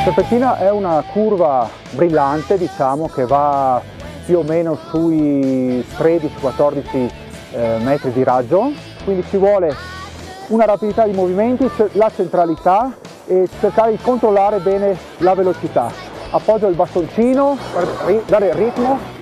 Serpentina è una curva brillante, diciamo, che va più o meno sui 13-14 metri di raggio, quindi ci vuole una rapidità di movimenti, la centralità e cercare di controllare bene la velocità. Appoggio il bastoncino per dare ritmo